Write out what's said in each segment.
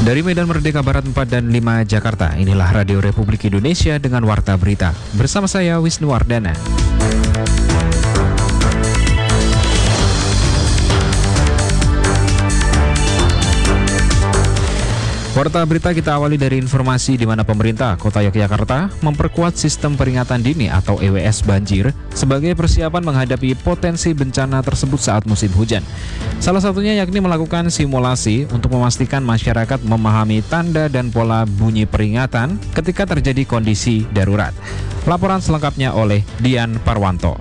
Dari Medan Merdeka Barat 4 dan 5 Jakarta, inilah Radio Republik Indonesia dengan Warta Berita. Bersama saya Wisnu Wardana. Warta Berita kita awali dari informasi di mana pemerintah Kota Yogyakarta memperkuat sistem peringatan dini atau EWS banjir sebagai persiapan menghadapi potensi bencana tersebut saat musim hujan. Salah satunya yakni melakukan simulasi untuk memastikan masyarakat memahami tanda dan pola bunyi peringatan ketika terjadi kondisi darurat. Laporan selengkapnya oleh Dian Parwanto.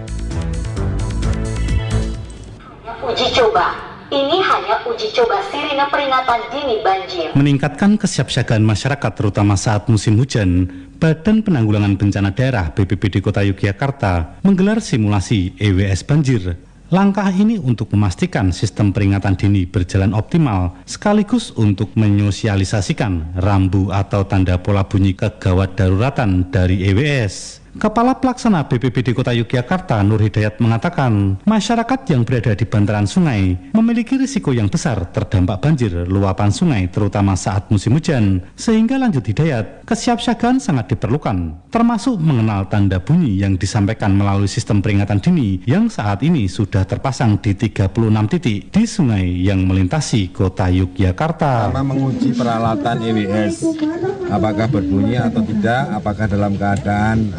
Uji coba. Ini hanya uji coba sirine peringatan dini banjir. Meningkatkan kesiapsiagaan masyarakat terutama saat musim hujan, Badan Penanggulangan Bencana Daerah BPBD Kota Yogyakarta menggelar simulasi EWS banjir. Langkah ini untuk memastikan sistem peringatan dini berjalan optimal, sekaligus untuk menyosialisasikan rambu atau tanda pola bunyi kegawat daruratan dari EWS. Kepala Pelaksana BPBD Kota Yogyakarta Nur Hidayat mengatakan, masyarakat yang berada di bantaran sungai memiliki risiko yang besar terdampak banjir luapan sungai terutama saat musim hujan, sehingga lanjut Hidayat, kesiapsiagaan sangat diperlukan, termasuk mengenal tanda bunyi yang disampaikan melalui sistem peringatan dini yang saat ini sudah terpasang di 36 titik di sungai yang melintasi Kota Yogyakarta. Pertama menguji peralatan EWS, apakah berbunyi atau tidak, apakah dalam keadaan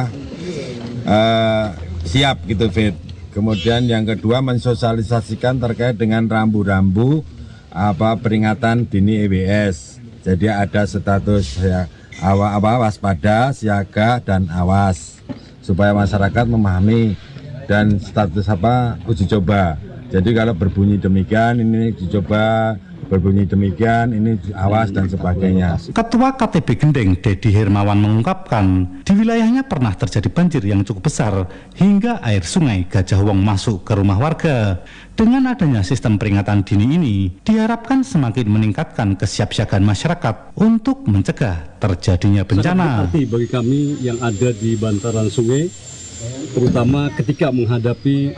siap gitu Fit. Kemudian yang kedua mensosialisasikan terkait dengan rambu-rambu peringatan dini EWS. Jadi ada status waspada, siaga dan awas supaya masyarakat memahami, dan status uji coba. Jadi kalau berbunyi demikian ini uji coba, berbunyi demikian ini awas dan sebagainya. Ketua KTB Gendeng Dedi Hermawan mengungkapkan, di wilayahnya pernah terjadi banjir yang cukup besar hingga air sungai Gajah Wong masuk ke rumah warga. Dengan adanya sistem peringatan dini ini, diharapkan semakin meningkatkan kesiapsiagaan masyarakat untuk mencegah terjadinya bencana. Sangat berarti bagi kami yang ada di bantaran sungai, terutama ketika menghadapi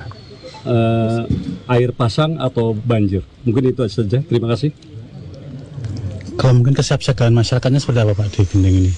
air pasang atau banjir. Mungkin itu saja. Terima kasih. Kalau mungkin kesiapsiagaan masyarakatnya seperti apa Pak di Gendeng ini?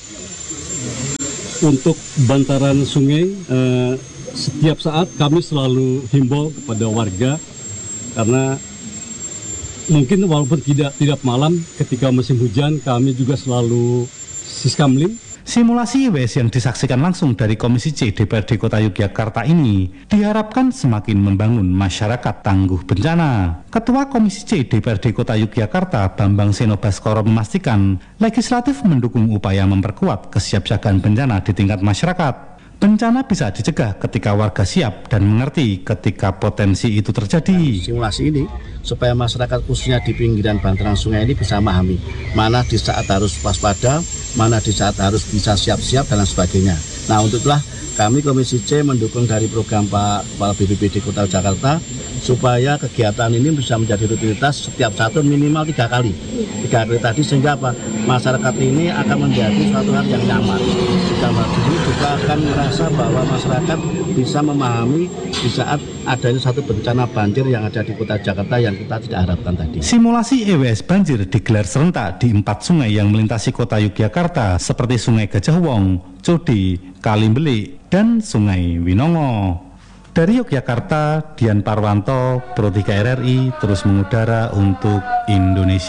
Untuk bantaran sungai, setiap saat kami selalu himbau kepada warga, karena mungkin walaupun tidak malam, ketika musim hujan kami juga selalu siskamling. Simulasi EWS yang disaksikan langsung dari Komisi C DPRD Kota Yogyakarta ini diharapkan semakin membangun masyarakat tangguh bencana. Ketua Komisi C DPRD Kota Yogyakarta Bambang Seno Baskoro memastikan legislatif mendukung upaya memperkuat kesiapsiagaan bencana di tingkat masyarakat. Bencana bisa dicegah ketika warga siap dan mengerti ketika potensi itu terjadi. Simulasi ini supaya masyarakat khususnya di pinggiran bantaran sungai ini bisa memahami mana di saat harus waspada, mana di saat harus bisa siap-siap dan sebagainya. Nah, untuk itulah kami Komisi C mendukung dari program Pak Kepala BPBD Kota Jakarta supaya kegiatan ini bisa menjadi rutinitas setiap satu minimal 3 kali. 3 kali tadi sehingga masyarakat ini akan menjadi suatu hal yang nyaman. Ini juga akan merasa bahwa masyarakat bisa memahami di saat adanya satu bencana banjir yang ada di Kota Jakarta yang kita tidak harapkan tadi. Simulasi EWS banjir digelar serentak di 4 sungai yang melintasi Kota Yogyakarta seperti Sungai Gajah Wong, Codi, Kalimbelik, dan Sungai Winongo. Dari Yogyakarta, Dian Parwanto, Pro 3 RRI terus mengudara untuk Indonesia.